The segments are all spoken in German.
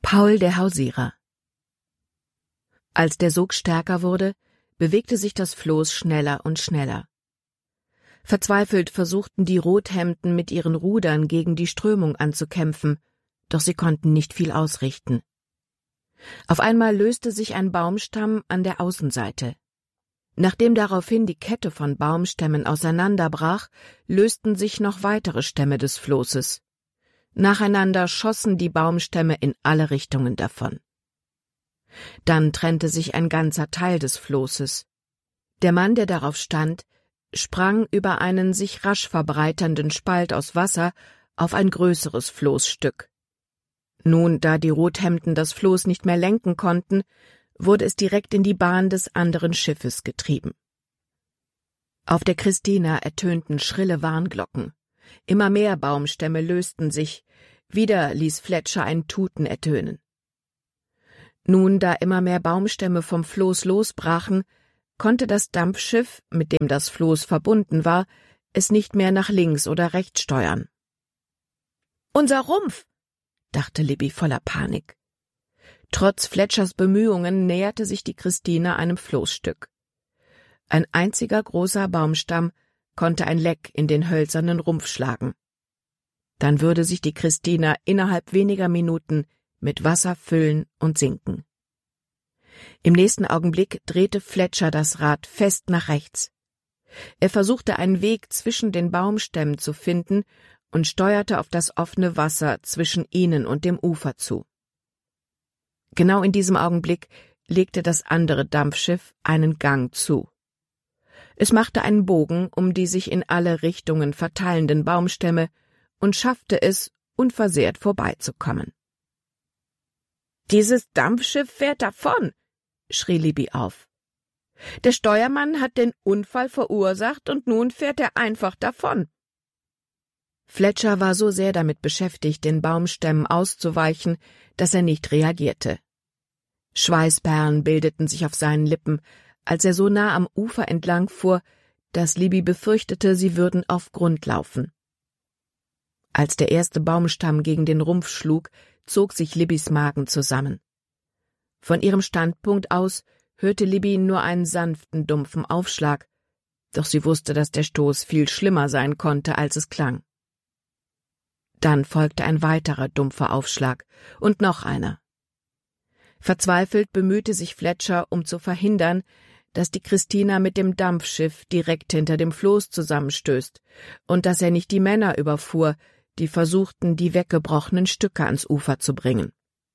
Paul der Hausierer. Als der Sog stärker wurde, bewegte sich das Floß schneller und schneller. Verzweifelt versuchten die Rothemden mit ihren Rudern gegen die Strömung anzukämpfen, doch sie konnten nicht viel ausrichten. Auf einmal löste sich ein Baumstamm an der Außenseite. Nachdem daraufhin die Kette von Baumstämmen auseinanderbrach, lösten sich noch weitere Stämme des Floßes. Nacheinander schossen die Baumstämme in alle Richtungen davon. Dann trennte sich ein ganzer Teil des Floßes. Der Mann, der darauf stand, sprang über einen sich rasch verbreiternden Spalt aus Wasser auf ein größeres Floßstück. Nun, da die Rothemden das Floß nicht mehr lenken konnten, wurde es direkt in die Bahn des anderen Schiffes getrieben. Auf der Christina ertönten schrille Warnglocken. Immer mehr Baumstämme lösten sich, wieder ließ Fletcher ein Tuten ertönen. Nun, da immer mehr Baumstämme vom Floß losbrachen, konnte das Dampfschiff, mit dem das Floß verbunden war, es nicht mehr nach links oder rechts steuern. »Unser Rumpf«, dachte Libby voller Panik. Trotz Fletchers Bemühungen näherte sich die Christina einem Floßstück. Ein einziger großer Baumstamm konnte ein Leck in den hölzernen Rumpf schlagen. Dann würde sich die Christina innerhalb weniger Minuten mit Wasser füllen und sinken. Im nächsten Augenblick drehte Fletcher das Rad fest nach rechts. Er versuchte einen Weg zwischen den Baumstämmen zu finden und steuerte auf das offene Wasser zwischen ihnen und dem Ufer zu. Genau in diesem Augenblick legte das andere Dampfschiff einen Gang zu. Es machte einen Bogen um die sich in alle Richtungen verteilenden Baumstämme und schaffte es, unversehrt vorbeizukommen. »Dieses Dampfschiff fährt davon«, schrie Libby auf. »Der Steuermann hat den Unfall verursacht und nun fährt er einfach davon.« Fletcher war so sehr damit beschäftigt, den Baumstämmen auszuweichen, dass er nicht reagierte. Schweißperlen bildeten sich auf seinen Lippen, als er so nah am Ufer entlang fuhr, dass Libby befürchtete, sie würden auf Grund laufen. Als der erste Baumstamm gegen den Rumpf schlug, zog sich Libbys Magen zusammen. Von ihrem Standpunkt aus hörte Libby nur einen sanften, dumpfen Aufschlag, doch sie wusste, dass der Stoß viel schlimmer sein konnte, als es klang. Dann folgte ein weiterer dumpfer Aufschlag und noch einer. Verzweifelt bemühte sich Fletcher, um zu verhindern, dass die Christina mit dem Dampfschiff direkt hinter dem Floß zusammenstößt und dass er nicht die Männer überfuhr, die versuchten, die weggebrochenen Stücke ans Ufer zu bringen.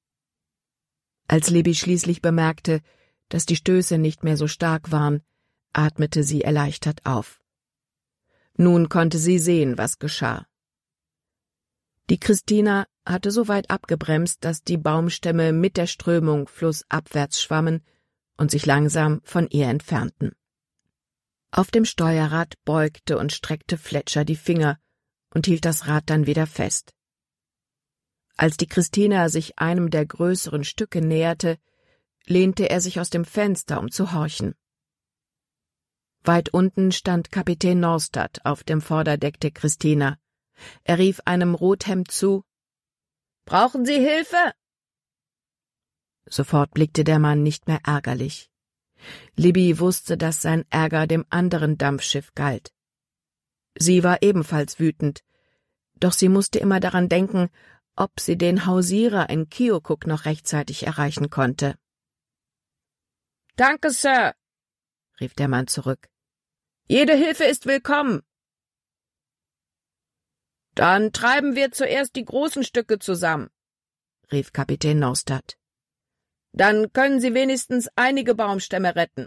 Als Libby schließlich bemerkte, dass die Stöße nicht mehr so stark waren, atmete sie erleichtert auf. Nun konnte sie sehen, was geschah. Die Christina hatte so weit abgebremst, dass die Baumstämme mit der Strömung flussabwärts schwammen und sich langsam von ihr entfernten. Auf dem Steuerrad beugte und streckte Fletcher die Finger und hielt das Rad dann wieder fest. Als die Christina sich einem der größeren Stücke näherte, lehnte er sich aus dem Fenster, um zu horchen. Weit unten stand Kapitän Norstad auf dem Vorderdeck der Christina. Er rief einem Rothemd zu: »Brauchen Sie Hilfe?« Sofort blickte der Mann nicht mehr ärgerlich. Libby wusste, dass sein Ärger dem anderen Dampfschiff galt. Sie war ebenfalls wütend, doch sie musste immer daran denken, ob sie den Hausierer in Keokuk noch rechtzeitig erreichen konnte. »Danke, Sir«, rief der Mann zurück. »Jede Hilfe ist willkommen.« »Dann treiben wir zuerst die großen Stücke zusammen«, rief Kapitän Norstad. »Dann können Sie wenigstens einige Baumstämme retten.«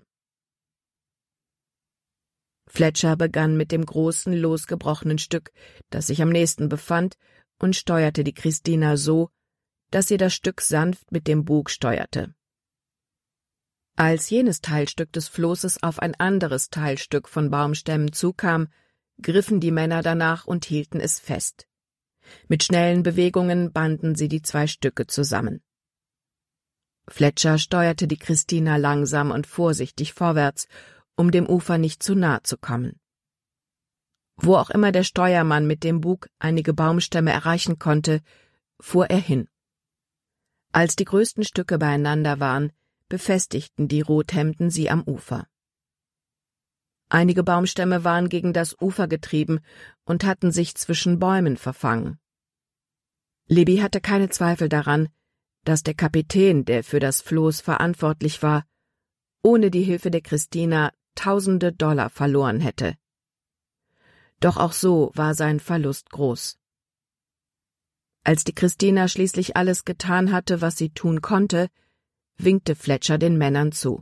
Fletcher begann mit dem großen, losgebrochenen Stück, das sich am nächsten befand, und steuerte die Christina so, dass sie das Stück sanft mit dem Bug steuerte. Als jenes Teilstück des Floßes auf ein anderes Teilstück von Baumstämmen zukam, griffen die Männer danach und hielten es fest. Mit schnellen Bewegungen banden sie die zwei Stücke zusammen. Fletcher steuerte die Christina langsam und vorsichtig vorwärts, um dem Ufer nicht zu nahe zu kommen. Wo auch immer der Steuermann mit dem Bug einige Baumstämme erreichen konnte, fuhr er hin. Als die größten Stücke beieinander waren, befestigten die Rothemden sie am Ufer. Einige Baumstämme waren gegen das Ufer getrieben und hatten sich zwischen Bäumen verfangen. Libby hatte keine Zweifel daran, dass der Kapitän, der für das Floß verantwortlich war, ohne die Hilfe der Christina tausende Dollar verloren hätte. Doch auch so war sein Verlust groß. Als die Christina schließlich alles getan hatte, was sie tun konnte, winkte Fletcher den Männern zu.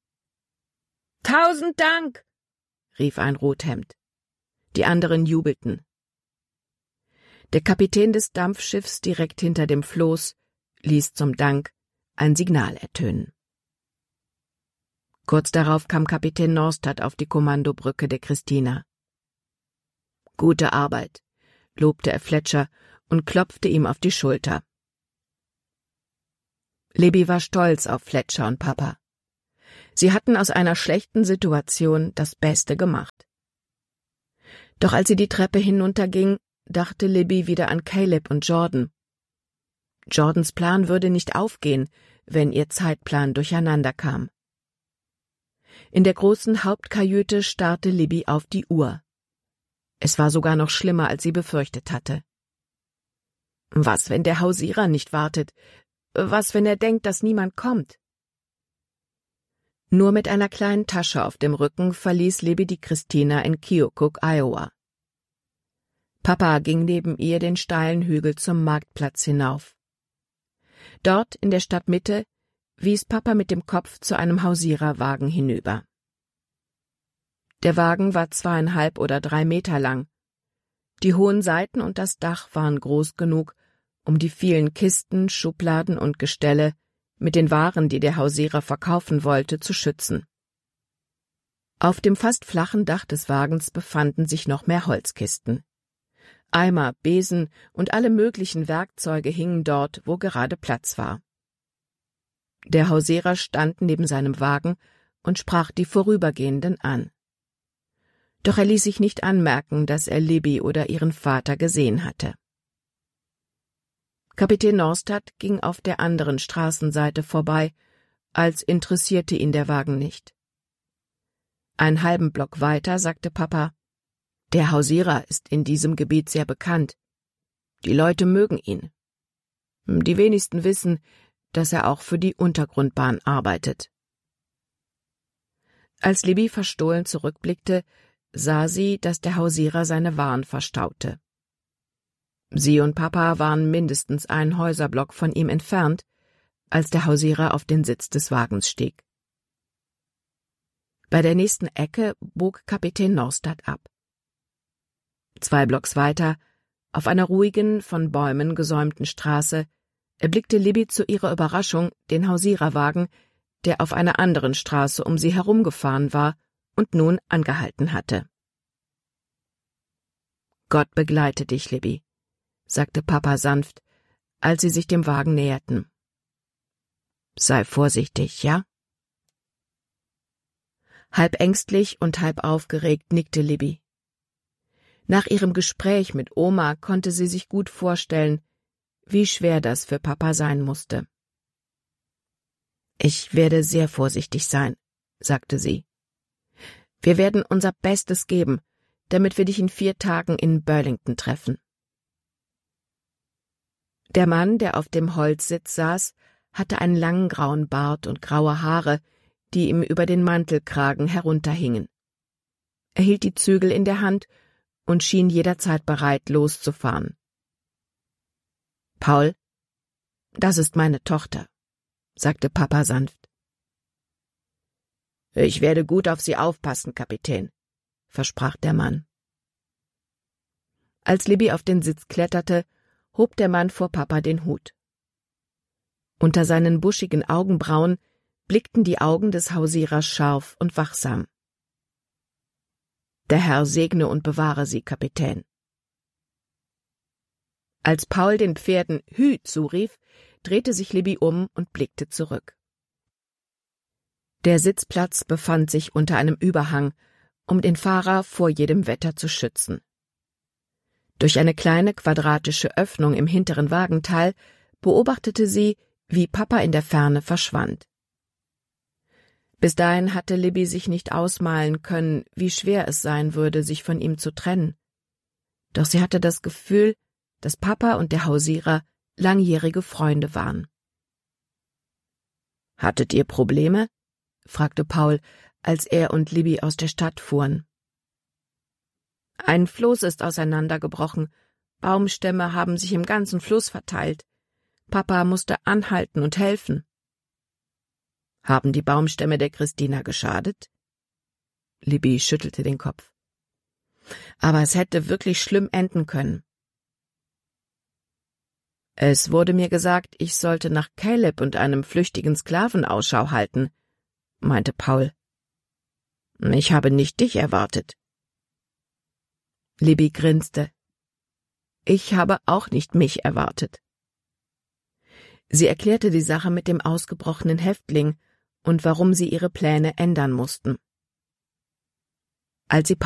»1000 Dank«, rief ein Rothemd. Die anderen jubelten. Der Kapitän des Dampfschiffs direkt hinter dem Floß ließ zum Dank ein Signal ertönen. Kurz darauf kam Kapitän Norstad auf die Kommandobrücke der Christina. »Gute Arbeit«, lobte er Fletcher und klopfte ihm auf die Schulter. Libby war stolz auf Fletcher und Papa. Sie hatten aus einer schlechten Situation das Beste gemacht. Doch als sie die Treppe hinunterging, dachte Libby wieder an Caleb und Jordan. Jordans Plan würde nicht aufgehen, wenn ihr Zeitplan durcheinander kam. In der großen Hauptkajüte starrte Libby auf die Uhr. Es war sogar noch schlimmer, als sie befürchtet hatte. Was, wenn der Hausierer nicht wartet? Was, wenn er denkt, dass niemand kommt? Nur mit einer kleinen Tasche auf dem Rücken verließ Libby die Christina in Keokuk, Iowa. Papa ging neben ihr den steilen Hügel zum Marktplatz hinauf. Dort, in der Stadtmitte, wies Papa mit dem Kopf zu einem Hausiererwagen hinüber. Der Wagen war 2,5 oder 3 Meter lang. Die hohen Seiten und das Dach waren groß genug, um die vielen Kisten, Schubladen und Gestelle mit den Waren, die der Hausierer verkaufen wollte, zu schützen. Auf dem fast flachen Dach des Wagens befanden sich noch mehr Holzkisten. Eimer, Besen und alle möglichen Werkzeuge hingen dort, wo gerade Platz war. Der Hausierer stand neben seinem Wagen und sprach die Vorübergehenden an. Doch er ließ sich nicht anmerken, dass er Libby oder ihren Vater gesehen hatte. Kapitän Norstad ging auf der anderen Straßenseite vorbei, als interessierte ihn der Wagen nicht. Einen halben Block weiter sagte Papa, »Der Hausierer ist in diesem Gebiet sehr bekannt. Die Leute mögen ihn. Die wenigsten wissen, dass er auch für die Untergrundbahn arbeitet.« Als Libby verstohlen zurückblickte, sah sie, dass der Hausierer seine Waren verstaute. Sie und Papa waren mindestens einen Häuserblock von ihm entfernt, als der Hausierer auf den Sitz des Wagens stieg. Bei der nächsten Ecke bog Kapitän Norstad ab. 2 Blocks weiter, auf einer ruhigen, von Bäumen gesäumten Straße, erblickte Libby zu ihrer Überraschung den Hausiererwagen, der auf einer anderen Straße um sie herumgefahren war und nun angehalten hatte. »Gott begleite dich, Libby«, sagte Papa sanft, als sie sich dem Wagen näherten. »Sei vorsichtig, ja?« Halb ängstlich und halb aufgeregt nickte Libby. Nach ihrem Gespräch mit Oma konnte sie sich gut vorstellen, wie schwer das für Papa sein musste. »Ich werde sehr vorsichtig sein«, sagte sie. »Wir werden unser Bestes geben, damit wir dich in 4 Tagen in Burlington treffen.« Der Mann, der auf dem Holzsitz saß, hatte einen langen grauen Bart und graue Haare, die ihm über den Mantelkragen herunterhingen. Er hielt die Zügel in der Hand und schien jederzeit bereit, loszufahren. »Paul, das ist meine Tochter«, sagte Papa sanft. »Ich werde gut auf Sie aufpassen, Kapitän«, versprach der Mann. Als Libby auf den Sitz kletterte, hob der Mann vor Papa den Hut. Unter seinen buschigen Augenbrauen blickten die Augen des Hausierers scharf und wachsam. »Der Herr segne und bewahre Sie, Kapitän.« Als Paul den Pferden »Hü« zurief, drehte sich Libby um und blickte zurück. Der Sitzplatz befand sich unter einem Überhang, um den Fahrer vor jedem Wetter zu schützen. Durch eine kleine quadratische Öffnung im hinteren Wagenteil beobachtete sie, wie Papa in der Ferne verschwand. Bis dahin hatte Libby sich nicht ausmalen können, wie schwer es sein würde, sich von ihm zu trennen. Doch sie hatte das Gefühl, dass Papa und der Hausierer langjährige Freunde waren. »Hattet ihr Probleme?« fragte Paul, als er und Libby aus der Stadt fuhren. »Ein Floß ist auseinandergebrochen. Baumstämme haben sich im ganzen Fluss verteilt. Papa musste anhalten und helfen.« »Haben die Baumstämme der Christina geschadet?« Libby schüttelte den Kopf. »Aber es hätte wirklich schlimm enden können.« »Es wurde mir gesagt, ich sollte nach Caleb und einem flüchtigen Sklaven Ausschau halten«, meinte Paul. »Ich habe nicht dich erwartet.« Libby grinste. »Ich habe auch nicht mich erwartet.« Sie erklärte die Sache mit dem ausgebrochenen Häftling und warum sie ihre Pläne ändern mussten. Als sie